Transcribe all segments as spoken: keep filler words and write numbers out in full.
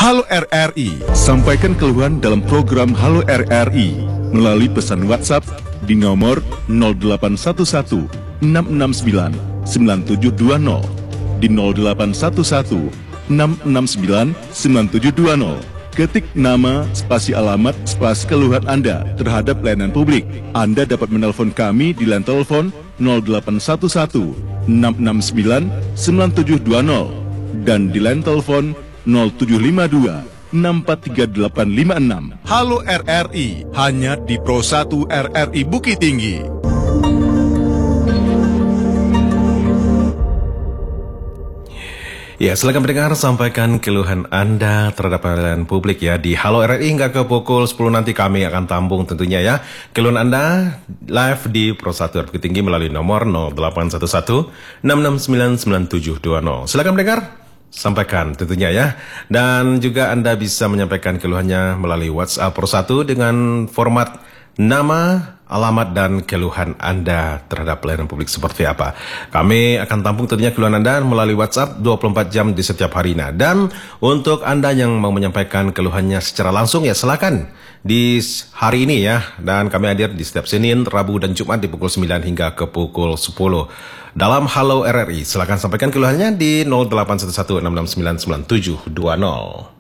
Halo R R I, sampaikan keluhan dalam program Halo R R I melalui pesan WhatsApp di nomor nol delapan satu satu enam enam sembilan sembilan tujuh dua nol di nol delapan satu satu enam enam sembilan sembilan tujuh dua nol. Ketik nama, spasi alamat, spasi keluhan Anda terhadap pelayanan publik. Anda dapat menelpon kami di line telepon nol delapan satu satu enam enam sembilan sembilan tujuh dua nol dan di line telepon nol tujuh lima dua enam empat tiga delapan lima enam. Halo R R I, hanya di Pro satu R R I Bukit Tinggi. Ya, silakan pendengar sampaikan keluhan Anda terhadap pelayanan publik ya di Halo R R I hingga ke pukul sepuluh nanti kami akan tampung tentunya ya. Keluhan Anda live di Pro satu R R I Bukit Tinggi melalui nomor nol delapan satu satu enam enam sembilan sembilan tujuh dua nol. Silakan pendengar sampaikan tentunya ya. Dan juga Anda bisa menyampaikan keluhannya melalui WhatsApp Pro satu dengan format nama, alamat, dan keluhan Anda terhadap pelayanan publik seperti apa. Kami akan tampung tentunya keluhan Anda melalui WhatsApp dua puluh empat jam di setiap harinya. Dan untuk Anda yang mau menyampaikan keluhannya secara langsung ya silakan di hari ini ya. Dan kami hadir di setiap Senin, Rabu, dan Jumat di pukul sembilan hingga ke pukul sepuluh. Dalam Halo R R I, silakan sampaikan keluhannya di nol delapan satu satu enam enam sembilan sembilan tujuh dua nol.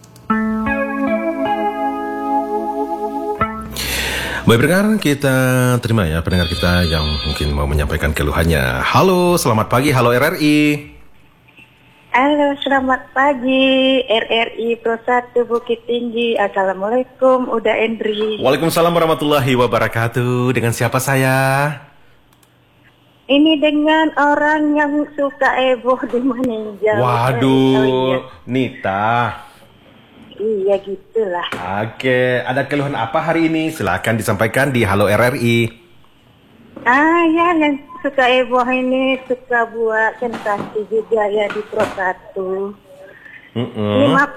Baik pendengar, kita terima ya pendengar kita yang mungkin mau menyampaikan keluhannya. Halo, selamat pagi, Halo R R I. Halo, selamat pagi, R R I Pro satu Bukit Tinggi. Assalamualaikum, Uda Endri. Waalaikumsalam warahmatullahi wabarakatuh. Dengan siapa saya? Ini dengan orang yang suka heboh di meninjau. Waduh, oh, iya. Nita. Iya gitulah. Oke, ada keluhan apa hari ini? Silakan disampaikan di Halo R R I. Ah ya, yang suka heboh ini suka buat sensasi juga ya di Pro satu. Mm-mm. Ini maaf.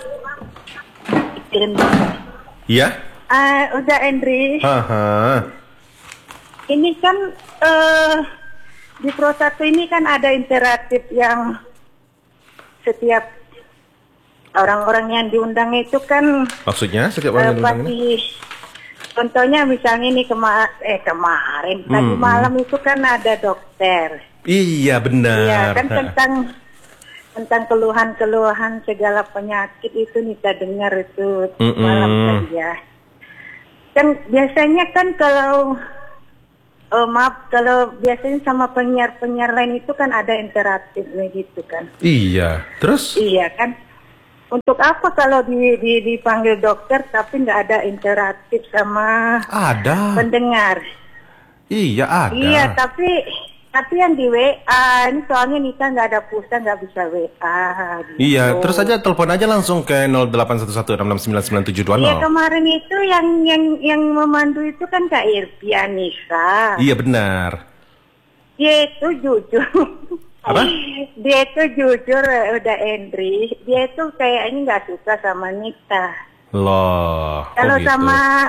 Iya? Ah, udah Endri. Haha. Ini kan uh, di Pro satu ini kan ada interaktif yang setiap orang-orang yang diundang itu kan Maksudnya setiap orang yang uh, diundang pasti, ini? contohnya misalnya ini kema eh kemarin hmm. tadi malam itu kan ada dokter. Iya benar. Iya kan tentang tentang keluhan-keluhan segala penyakit itu Nita dengar itu Mm-mm. malam tadi ya. Kan biasanya kan kalau oh, maaf kalau biasanya sama penyiar-penyiar lain itu kan ada interaktifnya gitu kan. Iya. Terus? Iya kan. Untuk apa kalau di, di, dipanggil dokter tapi nggak ada interaktif sama ada pendengar? Iya ada. Iya tapi tapi yang di W A ini soalnya Nita nggak ada pulsa nggak bisa W A. Gitu. Iya terus aja telepon aja langsung ke nol delapan satu satu enam enam sembilan sembilan tujuh dua nol. Iya kemarin itu yang yang yang memandu itu kan Kak Irpianisa. Iya benar. Dia itu jujur. Apa? Dia itu jujur udah Endri. Dia itu kayaknya nggak suka sama Nita. Loh. Kalau gitu? sama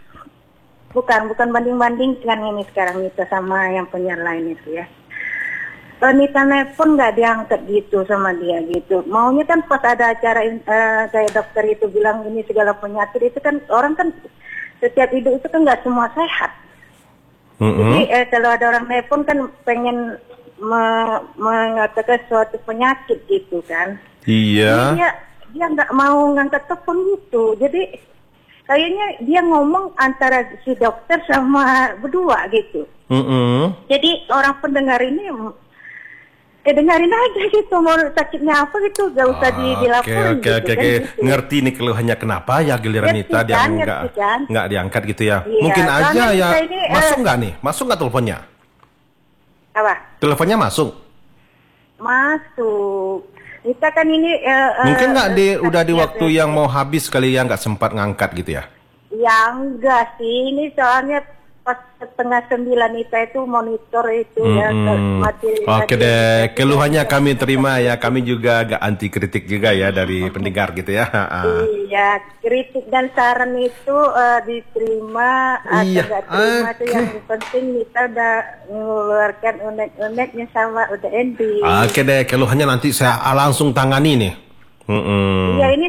bukan bukan banding-banding kan ini sekarang Nita sama yang penyiar lain itu ya. Kalau Nita nelfon nggak diangkat gitu sama dia gitu. Maunya kan pas ada acara uh, kayak dokter itu bilang ini segala penyakit itu kan orang kan setiap hidup itu kan nggak semua sehat. Mm-hmm. Jadi eh, kalau ada orang nelfon kan pengen Me- mengatakan suatu penyakit gitu kan. Iya. Jadi dia dia nggak mau ngangkat telepon gitu. Jadi kayaknya dia ngomong antara si dokter sama berdua gitu. Mm-hmm. Jadi orang pendengar ini eh dengerin aja gitu mau sakitnya apa gitu, gak usah di, dilaporin. Oke gitu, oke kan, oke. gitu. Ngerti nih keluhannya kenapa ya giliran Ngerti Nita dia kan, nggak ngerti kan? nggak diangkat gitu ya. Iya, Mungkin aja soalnya ya. kita ini, Masuk eh, nggak nih? Masuk nggak teleponnya? Apa? Teleponnya masuk. Masuk. Kita kan ini uh, Mungkin nggak di uh, udah di ya, waktu ya. yang mau habis kali ya nggak sempat ngangkat gitu ya? Ya enggak sih, ini soalnya pas setengah sembilan Nita itu monitor itu Mm-hmm. ya mati. Oke deh, keluhannya kami terima ya. Kami juga agak anti kritik juga ya dari pendengar gitu ya. Iya, kritik dan saran itu uh, diterima Iya, atau nggak terima itu oke. yang penting Nita udah mengeluarkan unek-uneknya sama udah ending. Oke deh, keluhannya nanti saya langsung tangani nih. Mm-mm. Iya ini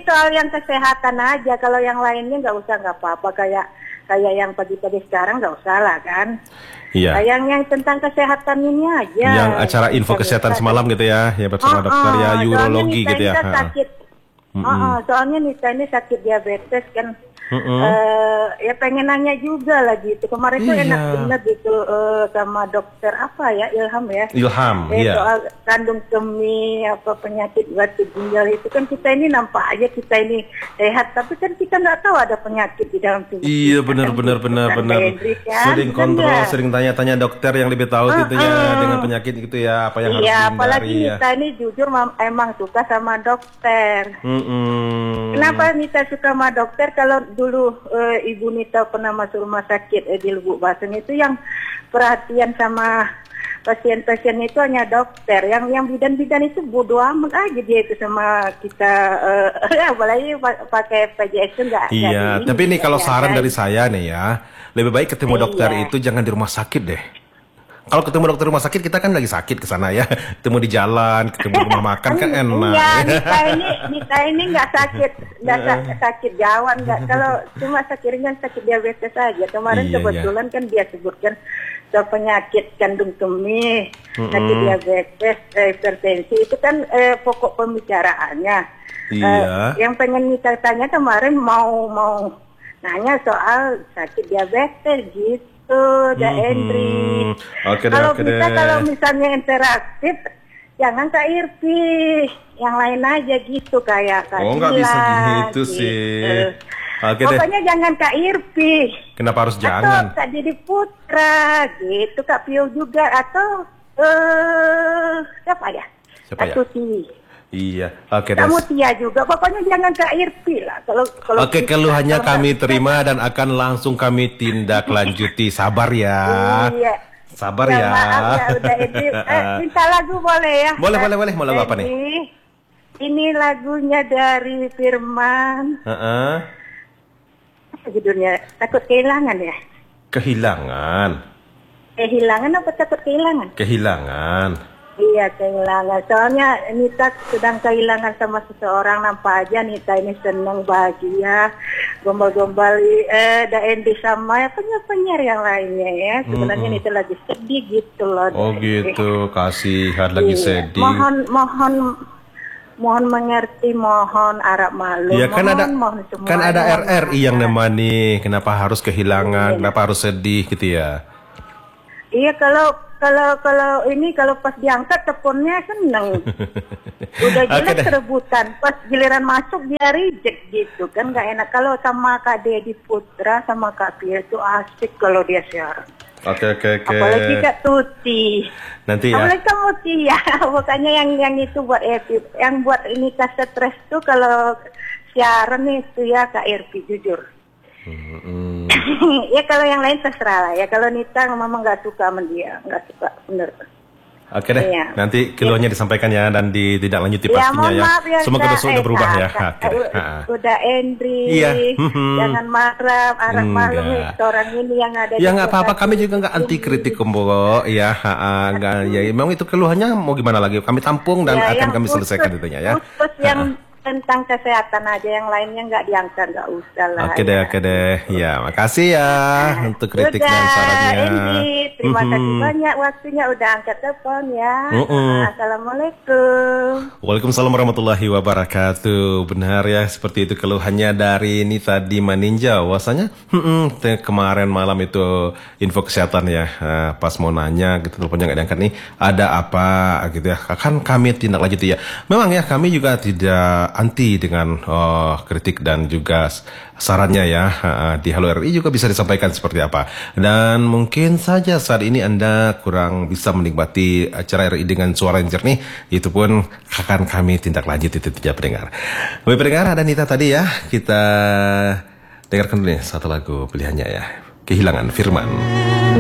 soal yang kesehatan aja. Kalau yang lainnya nggak usah, nggak apa-apa. Kayak kayak yang pagi-pagi sekarang nggak usah lah kan. Iya. Yang yang tentang kesehatan ini aja. Yang acara info kesehatan semalam gitu ya, ya bersama Oh, dokter ya, oh, urologi soalnya gitu ya. Nita ini kan Ha-ha. sakit. Oh, oh, soalnya Nita ini sakit diabetes kan. Mm-mm. Eh, ya pengen nanya juga lah gitu. Kemarin tuh Iya. enak banget gitu eh, sama dokter apa ya, Ilham ya. Ilham, Eh, iya. soal kandung kemih, apa penyakit batu ginjal itu kan kita ini nampak aja kita ini sehat, tapi kan kita nggak tahu ada penyakit di dalam tubuh. Iya kita, benar kan benar gitu benar kan, benar. Hendri, kan? Sering Kan kontrol, ya? sering tanya-tanya dokter yang lebih tahu Uh-uh. tentunya dengan penyakit gitu ya, apa yang Iya, harus apalagi dihindari ya. Nita ini jujur mam- emang suka sama dokter. Mm-mm. Kenapa Nita suka sama dokter? Kalau dulu eh, Ibu Nita pernah masuk rumah sakit eh, di Lubuk Baseng itu yang perhatian sama pasien-pasien itu hanya dokter. Yang yang bidan-bidan itu bodo amat aja dia itu sama kita. Eh, apalagi pa- pakai P J S itu nggak. nggak Iya, di- tapi ini nggak kalau saran dihargai. dari saya nih ya, lebih baik ketemu dokter Iya. itu jangan di rumah sakit deh. Kalau ketemu dokter rumah sakit, kita kan lagi sakit ke sana ya. Ketemu di jalan, ketemu di rumah makan kan enak. Iya, Nita ini, Nita ini nggak sakit, nggak sa- sakit jawan, nggak. Kalau cuma sakit ringan, sakit diabetes saja. Kemarin Iya, kebetulan kan dia sebutkan soal penyakit kandung kemih, sakit diabetes, eh, hipertensi itu kan eh, pokok pembicaraannya. Iya. Eh, yang pengen Nita tanya kemarin mau mau nanya soal sakit diabetes gitu. Tuh, Da Mhm. Endri. Oke deh, Kalau oke bisa deh. kalau misalnya interaktif, jangan Kak Irfi, yang lain aja gitu kayak Kak Oh, nggak bisa Dila, gitu sih. Oke deh. Pokoknya jangan Kak Irfi. Kenapa harus Atau jangan? Kak Didi Putra, gitu Kak Pio juga atau eh siapa ya? Siapa ya? Kak Tuti. Iya, oke deh. Kamu Tia juga. Pokoknya jangan Kak Irfi lah. Kalau kalau Oke, kita- keluhannya kalau kami nggak- terima dan akan langsung kami tindak lanjuti. Sabar ya. Iya. Sabar Ya, ya. maaf ya udah ini eh, minta lagu boleh ya? Boleh, boleh, boleh. Mau lagu apa nih? Ini, ini lagunya dari Firman. Heeh. Apa judulnya? Takut kehilangan ya? Kehilangan. Kehilangan apa takut kehilangan? Kehilangan. Iya kehilangan. Soalnya Nita sedang kehilangan sama seseorang, nampak aja Nita ini senang bahagia, gombal-gombal eh Da Endi sama ya penyiar-penyiar yang lainnya ya. Sebenarnya Nita lagi sedih gitu loh. Oh Da Endi. gitu, kasihan lagi Iya. sedih. Mohon mohon mohon mengerti, mohon harap malu. Ya kan mohon, ada mohon semua, kan ada mohon R R I yang maaf. nemani. Kenapa harus kehilangan? Iya. Kenapa harus sedih gitu ya? Iya kalau kalau kalau ini kalau pas diangkat teleponnya seneng. Udah Oke jelas deh. rebutan. Pas giliran masuk dia reject gitu kan nggak enak. Kalau sama Kak Dedi Putra sama Kak Pia itu asik kalau dia siaran. Oke oke oke. Apalagi Kak Tuti. Nanti ya. Apalagi kamu Tia. Pokoknya yang yang itu buat Epi. Yang buat ini Kak stres tuh kalau siaran itu ya Kak Irfi jujur. Mm-mm. Ya kalau yang lain terserah lah ya. Kalau Nita memang nggak suka sama dia, nggak suka bener. Oke deh, Iya. nanti keluarnya disampaikan ya dan ditindaklanjuti Ya pastinya mohon ya. maaf ya. Semoga Kak. besok udah Eh, berubah Kak, ya. Kak, Oke deh. u- Ha-ha. Udah Endri. Iya. Mhm. Jangan marah, marah malu nih Enggak. orang ini yang ada. Ya di nggak apa-apa, kota kami juga nggak anti ini. kritik Kombo. Ya, ha-ha, nggak. Ya, memang itu keluhannya mau gimana lagi? Kami tampung dan Ya, akan yang kami khusus- selesaikan tentunya ya. Khusus yang tentang kesehatan aja, yang lainnya nggak diangkat, nggak usah lah. Oke deh, ya. oke deh. Ya, makasih ya untuk kritik Udah, dan sarannya. Endri, terima kasih Mhm. banyak waktunya udah angkat telepon ya. Mm-mm. Assalamualaikum. Waalaikumsalam warahmatullahi wabarakatuh. Benar ya, seperti itu keluhannya dari Nita di Maninjau. Bahwasanya hmm, te- kemarin malam itu info kesehatan ya. Eh, pas mau nanya gitu teleponnya nggak diangkat nih. Ada apa gitu ya. Kan kami tindak lanjut ya. Memang ya kami juga tidak anti dengan oh, kritik dan juga s- sarannya ya. Eh, di Halo R I juga bisa disampaikan seperti apa. Dan mungkin saja saat ini Anda kurang bisa menikmati acara R I dengan suara yang jernih, itu pun akan kami tindak lanjut itu tidak pendengar. Baik pendengar, ada Nita tadi ya. Kita dengarkan dulu nih satu lagu pilihannya ya. Kehilangan Firman.